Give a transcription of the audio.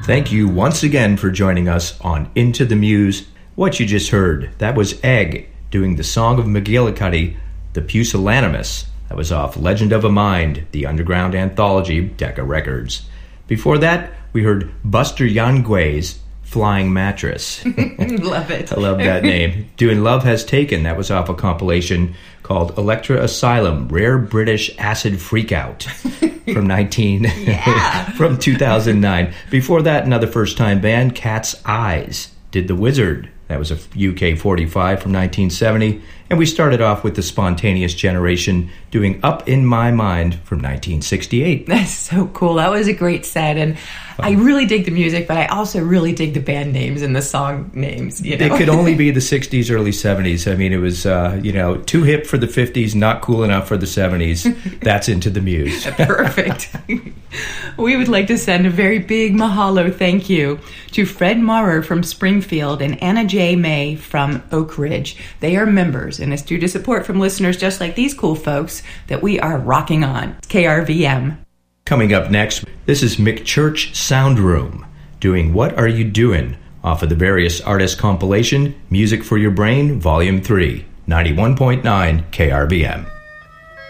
Thank you once again for joining us on Into the Muse. What you just heard, that was Egg doing the Song of McGillicuddy, The Pusillanimous. That was off Legend of a Mind, the underground anthology, Decca Records. Before that, we heard Buster Yangwe's Flying Mattress. Love it. I love that name. Doing Love Has Taken, that was off a compilation called Electra Asylum, Rare British Acid Freakout from 2009. Before that, another first-time band, Cat's Eyes, did The Wizard. That was a UK 45 from 1970. And we started off with the Spontaneous Generation doing Up in My Mind from 1968. That's so cool. That was a great set. And I really dig the music, but I also really dig the band names and the song names. You know? It could only be the 60s, early 70s. I mean, it was, too hip for the 50s, not cool enough for the 70s. That's Into the Muse. Perfect. We would like to send a very big mahalo thank you to Fred Maurer from Springfield and Anna J. May from Oak Ridge. They are members, and it's due to support from listeners just like these cool folks that we are rocking on. KRVM. Coming up next, this is McChurch Sound Room doing What Are You Doing? Off of the Various Artists compilation, Music for Your Brain, Volume 3, 91.9 KRVM.